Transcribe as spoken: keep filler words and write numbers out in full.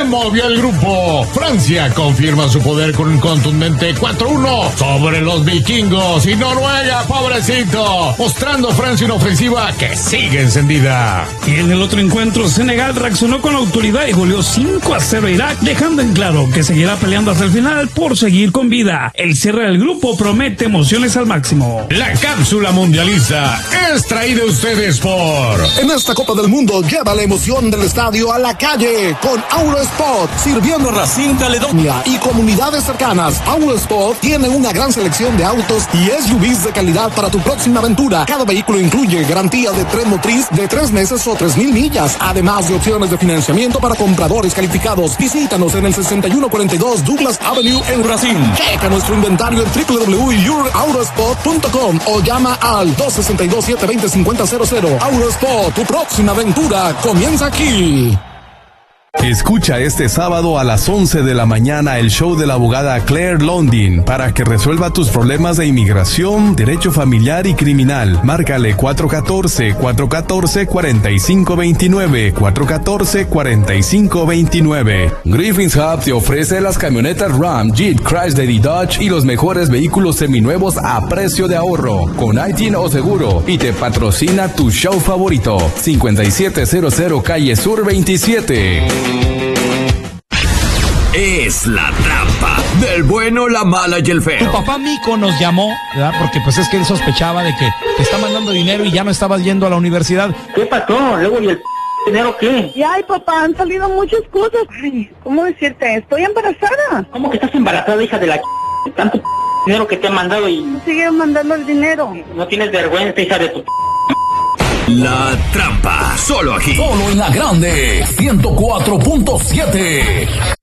movió el grupo. Francia confirma su poder con un contundente cuatro uno sobre los vikingos. Y Noruega, pobrecito, mostrando Francia una ofensiva que sigue encendida. Y en el otro encuentro, Senegal reaccionó con autoridad y goleó cinco a cero a Irak, dejando en claro que seguirá peleando hasta el final por seguir con vida. El cierre del grupo promete emociones al máximo. La cápsula mundialista es traída a ustedes por... En esta Copa del Mundo, lleva la emoción del estadio a la calle con Aurosport, sirviendo a Racing, Caledonia y comunidades cercanas. Aurosport tiene una gran selección de autos y S U Vs de calidad para tu próxima aventura. Cada vehículo incluye garantía de tren motriz de tres meses o tres mil millas, además de opciones de financiamiento para compradores calificados. Visítanos en el sesenta y uno cuarenta y dos Douglas Avenue en Racing. Checa nuestro inventario en doble u doble u doble u punto your autosport punto com o llama al dos seis dos, siete dos cero, cinco cero cero cero. Aurosport, tu próxima aventura comienza aquí. Escucha este sábado a las once de la mañana el show de la abogada Claire Londin para que resuelva tus problemas de inmigración, derecho familiar y criminal. Márcale cuatro uno cuatro, cuatro uno cuatro, cuatro cinco dos nueve, cuatro uno cuatro, cuatro cinco dos nueve. Griffin's Hub te ofrece las camionetas Ram, Jeep, Chrysler y Dodge y los mejores vehículos seminuevos a precio de ahorro, con I T I N o seguro, y te patrocina tu show favorito. cincuenta y siete cero cero Calle Sur veintisiete. Es la trampa del bueno, la mala y el feo. Tu papá Mico nos llamó, ¿verdad? Porque pues es que él sospechaba de que te está mandando dinero y ya no estabas yendo a la universidad. ¿Qué pasó? Luego, ¿y el dinero qué? Y ay, papá, han salido muchas cosas. Ay, ¿cómo decirte? Estoy embarazada. ¿Cómo que estás embarazada, hija de la tanto dinero que te han mandado y... Sigue mandando el dinero. No tienes vergüenza, hija de tu... La trampa, solo aquí. Solo en la grande, ciento cuatro punto siete.